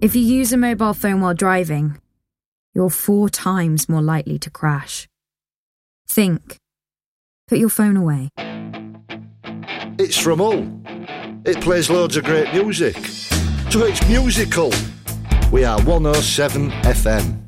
If you use a mobile phone while driving, you're 4 times more likely to crash. Think. Put your phone away. It's from Hull. It plays loads of great music. So it's musical. We are 107 FM.